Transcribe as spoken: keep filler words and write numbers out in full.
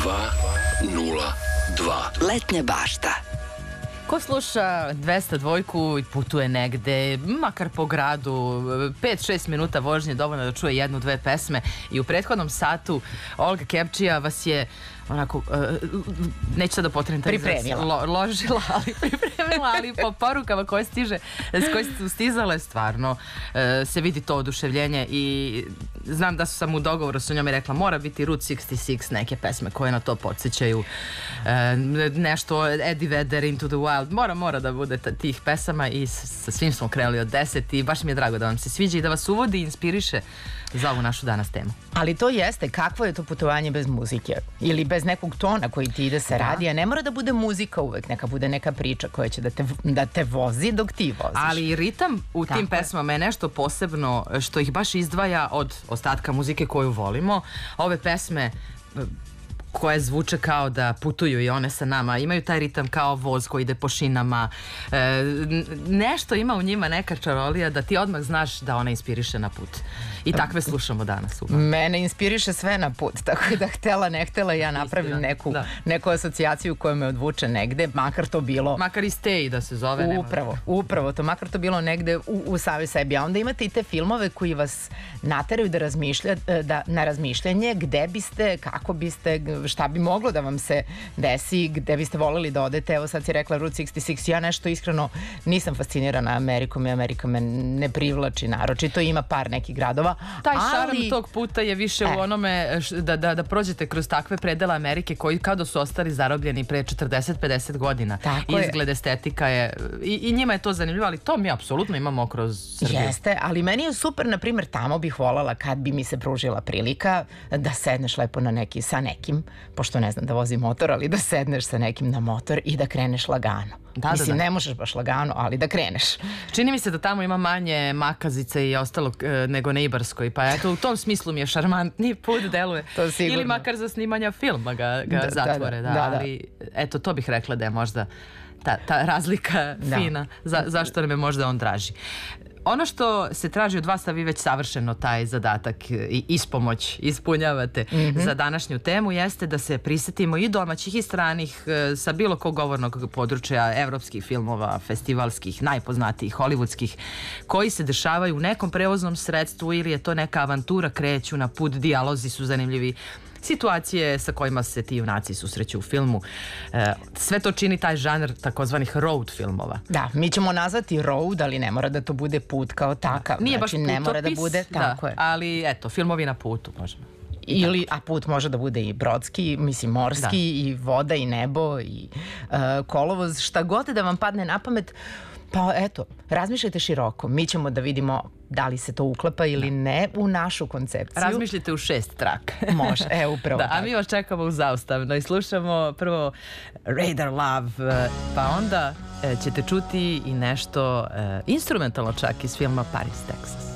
dva nula dva. Letnja bašta. Ko sluša dvesta dvojku i putuje negde, makar po gradu, pet šest minuta vožnje dovoljno da čuje jednu, dve pesme i u prethodnom satu Olga Kepčija vas je onako, uh, neću sad da potrenim taj izraz, lo, ložila, ali pripremila, ali po porukama koje stiže, s koje su stizale, stvarno uh, se vidi to oduševljenje i znam da su sam u dogovoru sa njom i rekla mora biti Route šezdeset šest, neke pesme koje na to podsjećaju, uh, nešto Eddie Vedder, Into the Wild, mora, mora da bude tih pesama i sa svim smo krenuli od deset i baš mi je drago da vam se sviđa i da vas uvodi i inspiriše za ovu našu danas temu. Ali to jeste, kakvo je to putovanje bez muzike? Ili bez nekog tona koji ti ide se radi, a ne mora da bude muzika uvek, neka bude neka priča koja će da te, da te vozi dok ti voziš. Ali i ritam u tim Tako pesmama je nešto posebno što ih baš izdvaja od ostatka muzike koju volimo. Ove pesme koje zvuče kao da putuju i one sa nama, imaju taj ritam kao voz koji ide po šinama, e, nešto ima u njima, neka čarolija da ti odmah znaš da ona inspiriše na put i takve slušamo danas uglavnom. Mene inspiriše sve na put, tako da htela ne htela ja napravim Istina, neku, da. neku asocijaciju koja me odvuče negde, makar to bilo Makar i Stay da se zove. nema- upravo, upravo to, makar to bilo negde u, u sami sebi, a onda imate i te filmove koji vas nateraju da razmišlja, da, na razmišljanje gde biste, kako biste, šta bi moglo da vam se desi, gde biste voleli da odete. Evo sad si rekla Route šezdeset šest, ja nešto iskreno nisam fascinirana Amerikom i Amerika me ne privlači naročito, ima par nekih gradova. Taj ali, šarm tog puta je više E. u onome š- da, da, da prođete kroz takve predele Amerike koji kao da su ostali zarobljeni pre četrdeset pedeset godina. Tako je. Izgled, estetika je i, i njima je to zanimljivo, ali to mi apsolutno imamo kroz Srbiju. Jeste, ali meni je super, na primjer, tamo bih voljela kad bi mi se pružila prilika da sedneš lepo na neki, sa nekim, pošto ne znam da vozim motor, ali da sedneš sa nekim na motor i da kreneš lagano. Da, da, Mislim, da. ne možeš baš lagano, ali da kreneš. Čini mi se da tamo ima manje makazice i ostalog e, nego na Ibarskoj, pa eto u tom smislu mi je šarmantni put deluje. To sigurno. Ili makar za snimanja filma ga, ga Da, da, zatvore, da, da, da. ali eto to bih rekla da je možda ta, ta razlika Da. fina, za, zašto nam je možda on draži. Ono što se traži od vas, a vi već savršeno taj zadatak i ispomoć ispunjavate za današnju temu, jeste da se prisetimo i domaćih i stranih e, sa bilo kog govornog područja, evropskih filmova, festivalskih, najpoznatijih, hollywoodskih, koji se dešavaju u nekom prevoznom sredstvu ili je to neka avantura, kreću na put, dijalozi su zanimljivi, situacije sa kojima se ti junaci susreću u filmu. E, sve to čini taj žanr takozvanih road filmova. Da, mi ćemo nazvati road, ali ne mora da to bude put kao takav. Nije znači, baš ne mora da putopis, bude, tako je. ali eto, filmovi na putu možemo. Ili, a put može da bude i brodski, mislim morski, i voda i nebo i uh, kolovoz, šta god da vam padne na pamet. Pa eto, razmišljajte široko. Mi ćemo da vidimo da li se to uklapa ili ne u našu koncepciju. Razmišljite u šest traka. Može, e, upravo da, a tako. mi vas čekamo u zaustavno i slušamo prvo Radar Love, eh, pa onda eh, ćete čuti i nešto eh, instrumentalno čak iz filma Paris, Texas.